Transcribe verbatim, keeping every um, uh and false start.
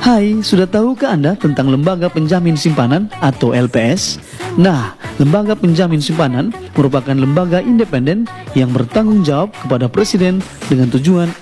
Hai, sudah tahukah Anda tentang Lembaga Penjamin Simpanan atau L P S? Nah, Lembaga Penjamin Simpanan merupakan lembaga independen yang bertanggung jawab kepada Presiden dengan tujuan